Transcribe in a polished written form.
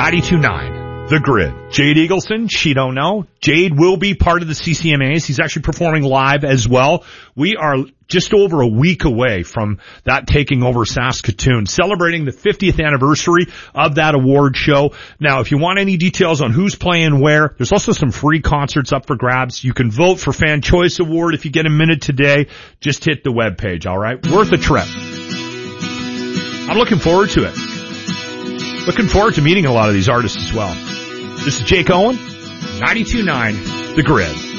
92.9 The Grid. Jade Eagleson, she don't know. Jade will be part of the CCMAs. He's actually performing live as well. We are just over a week away from that taking over Saskatoon, celebrating the 50th anniversary of that award show. Now, if you want any details on who's playing where, there's also some free concerts up for grabs. You can vote for Fan Choice Award if you get a minute today. Just hit the webpage, all right? Worth a trip. I'm looking forward to it. Looking forward to meeting a lot of these artists as well. This is Jake Owen, 92.9 The Grid.